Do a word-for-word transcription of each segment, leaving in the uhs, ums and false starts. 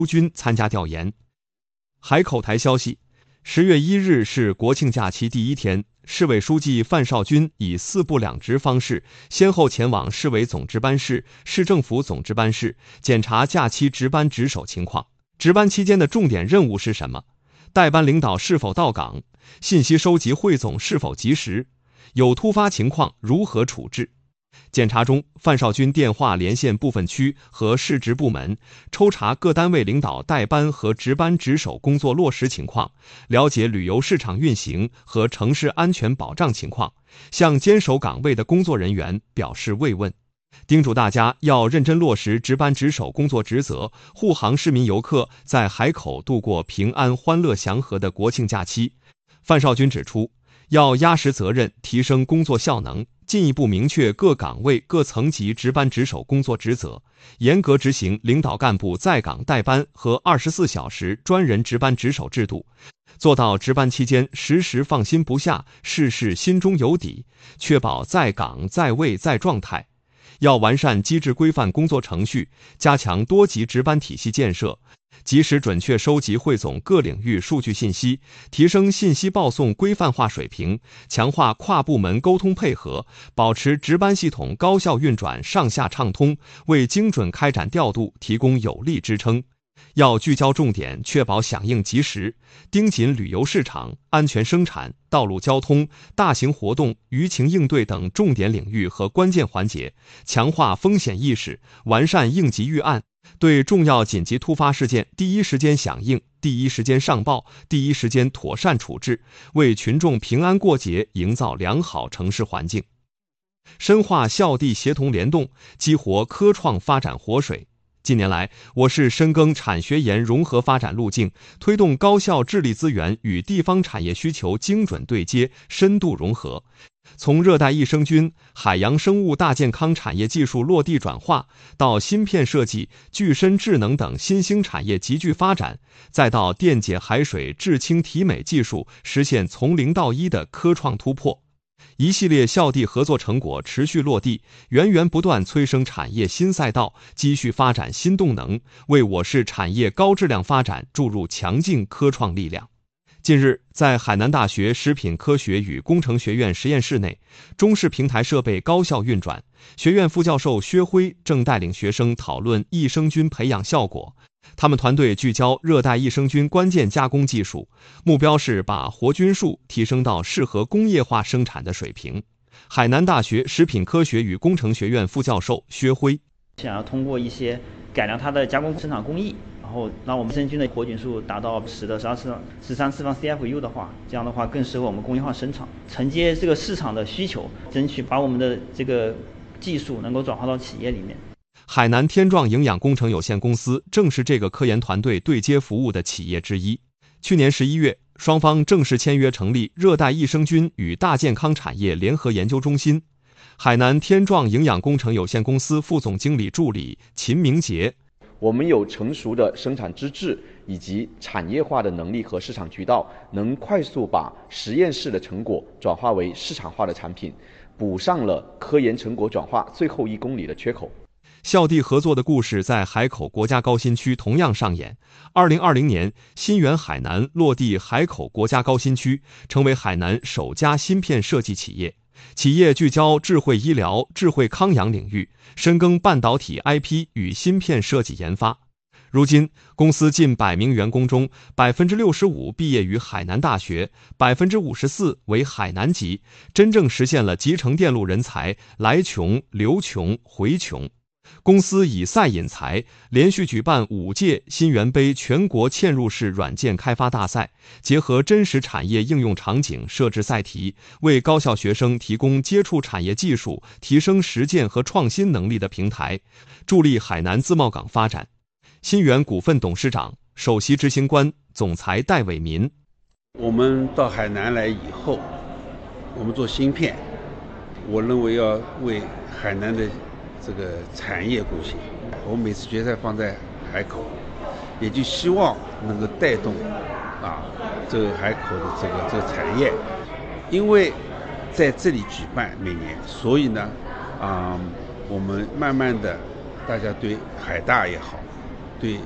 军参加调研。海口台消息，十月一日是国庆假期第一天，市委书记范绍军以四部两值方式，先后前往市委总值班室、市政府总值班室检查假期值班值守情况。值班期间的重点任务是什么？带班领导是否到岗？信息收集汇总是否及时？有突发情况如何处置？检查中，范绍军电话连线部分区和市直部门，抽查各单位领导带班和值班值守工作落实情况，了解旅游市场运行和城市安全保障情况，向坚守岗位的工作人员表示慰问，叮嘱大家要认真落实值班值守工作职责，护航市民游客在海口度过平安欢乐祥和的国庆假期。范绍军指出，要压实责任，提升工作效能，进一步明确各岗位各层级值班值守工作职责，严格执行领导干部在岗带班和二十四小时专人值班值守制度，做到值班期间时时放心不下，事事心中有底，确保在岗在位在状态。要完善机制规范工作程序，加强多级值班体系建设，及时准确收集汇总各领域数据信息，提升信息报送规范化水平，强化跨部门沟通配合，保持值班系统高效运转，上下畅通，为精准开展调度提供有力支撑。要聚焦重点，确保响应及时，盯紧旅游市场、安全生产、道路交通、大型活动、舆情应对等重点领域和关键环节，强化风险意识，完善应急预案，对重要紧急突发事件第一时间响应、第一时间上报、第一时间妥善处置，为群众平安过节营造良好城市环境。深化校地协同联动，激活科创发展活水。近年来，我市深耕产学研融合发展路径，推动高校智力资源与地方产业需求精准对接、深度融合。从热带益生菌、海洋生物大健康产业技术落地转化，到芯片设计、具身智能等新兴产业急剧发展，再到电解海水制氢提美技术实现从零到一的科创突破。一系列校地合作成果持续落地，源源不断催生产业新赛道，积蓄发展新动能，为我市产业高质量发展注入强劲科创力量。近日，在海南大学食品科学与工程学院实验室内，中式平台设备高效运转，学院副教授薛辉正带领学生讨论益生菌培养效果。他们团队聚焦热带益生菌关键加工技术，目标是把活菌数提升到适合工业化生产的水平。海南大学食品科学与工程学院副教授薛辉， 想要通过一些改良它的加工生产工艺，然后让我们益生菌的活菌数达到十的十二次十三次方 C F U 的话，这样的话更适合我们工业化生产，承接这个市场的需求，争取把我们的这个技术能够转化到企业里面。 海南天壮营养工程有限公司正是这个科研团队对接服务的企业之一。去年十一月，双方正式签约成立热带益生菌与大健康产业联合研究中心。海南天壮营养工程有限公司副总经理助理秦明杰， 我们有成熟的生产资质以及产业化的能力和市场渠道，能快速把实验室的成果转化为市场化的产品，补上了科研成果转化最后一公里的缺口。 校地合作的故事在海口国家高新区同样上演。二零二零年，新源海南落地海口国家高新区，成为海南首家芯片设计企业。企业聚焦智慧医疗、智慧康养领域，深耕半导体 I P 与芯片设计研发。如今，公司近百名员工中，百分之六十五毕业于海南大学，百分之五十四为海南籍，真正实现了集成电路人才来穷、留穷、回穷。公司以赛引才，连续举办五届新源杯全国嵌入式软件开发大赛，结合真实产业应用场景设置赛题，为高校学生提供接触产业技术、提升实践和创新能力的平台，助力海南自贸港发展。新源股份董事长、首席执行官、总裁戴伟民， 我们到海南来以后，我们做芯片，我认为要为海南的这个产业贡献。我每次决赛放在海口，也就希望能够带动啊这个海口的这个这个产业，因为在这里举办每年，所以呢，啊我们慢慢的大家对海大也好，对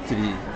这里